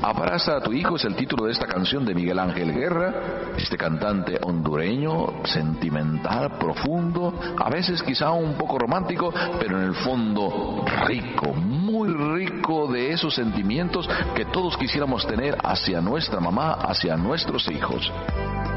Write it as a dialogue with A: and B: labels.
A: Abraza a tu hijo es el título de esta canción de Miguel Ángel Guerra, este cantante hondureño, sentimental, profundo, a veces quizá un poco romántico, pero en el fondo rico, muy rico de esos sentimientos que todos quisiéramos tener hacia nuestra mamá, hacia nuestros hijos.